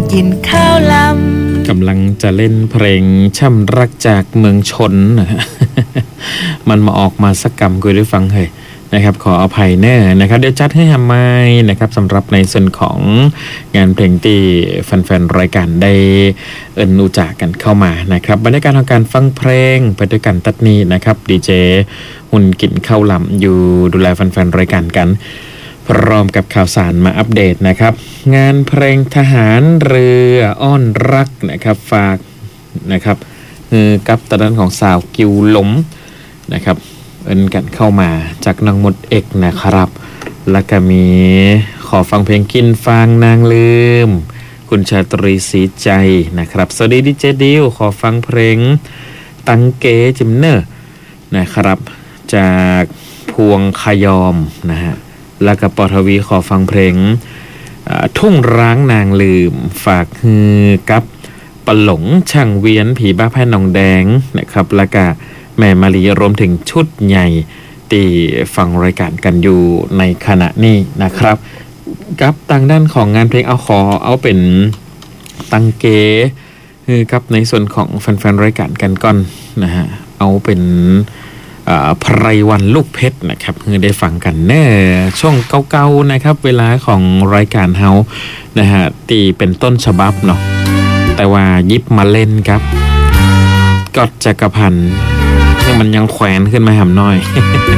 กินข้าวลำกำลังจะเล่นเพลงช่ำรักจากเมืองชนนะ มันมาออกมาสักกรรมกูได้ฟังเฮ้ยนะครับขออภัยแน่นะครับเดี๋ยวจัดให้ทำไมนะครับสำหรับในส่วนของงานเพลงที่แฟนๆรายการได้อุจากันเข้ามานะครับบรรยากาศของการฟังเพลงไปด้วยกันตัดนี้นะครับดีเจหุ่นกินข้าวลำอยู่ดูแลแฟนๆรายการกันพร้อมกับข่าวสารมาอัปเดตนะครับงานเพลงทหารเรืออ้อนรักนะครับฝากนะครับกับตอนนั้นของสาวกิวหลมนะครับกันเข้ามาจากนางมดเอกนะครับแล้วก็มีขอฟังเพลงกินฟางนางลืมคุณชาตรีศรีใจนะครับสวัสดีดีเจดิวขอฟังเพลงตังเกจิมเนอร์นะครับจากพวงขยอมนะฮะแล้วก็ปทวีขอฟังเพลงทุ่งร้างนางลืมฝากฮือกับปะหลงช่างเวียนผีบ้าแพ่นองแดงนะครับแล้วก็แม่มาลีรวมถึงชุดใหญ่ที่ฟังรายการกันอยู่ในขณะนี้นะครับกับทางด้านของงานเพลงเอาเป็นตังเกกับในส่วนของแฟนๆรายการกันก่อนนะฮะเอาเป็นไพรวันลูกเพชรนะครับได้ฟังกันแน่ช่วงเก่าๆนะครับเวลาของรายการเฮานะฮะตีเป็นต้นฉบับเนาะแต่ว่ายิบมาเล่นครับกอดจักรพันธ์มันยังแขวนขึ้นมาหำน้อย